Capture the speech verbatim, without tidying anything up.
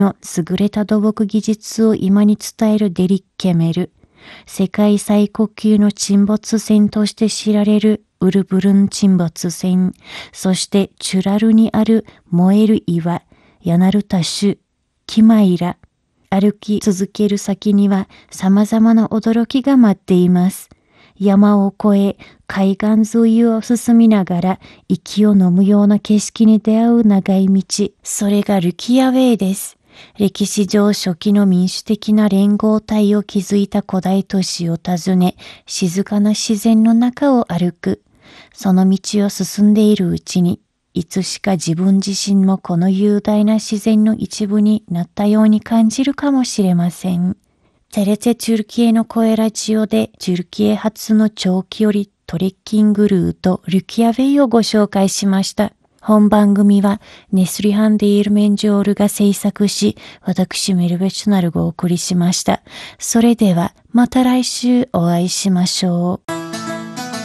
の優れた土木技術を今に伝えるデリッケメル。世界最古級の沈没船として知られるウルブルン沈没船。そしてチュラルにある燃える岩、ヤナルタシュ、キマイラ。歩き続ける先には様々な驚きが待っています。山を越え、海岸沿いを進みながら息を飲むような景色に出会う長い道。それがルキアウェイです。歴史上初期の民主的な連合体を築いた古代都市を訪ね、静かな自然の中を歩く。その道を進んでいるうちに、いつしか自分自身もこの雄大な自然の一部になったように感じるかもしれません。テレツェチュルキエの声ラジオでチュルキエ発の長距離トレッキングルートルキアウェイをご紹介しました。本番組はネスリハンディールメンジョールが制作し、私メルベチュナルがお送りしました。それではまた来週お会いしましょう。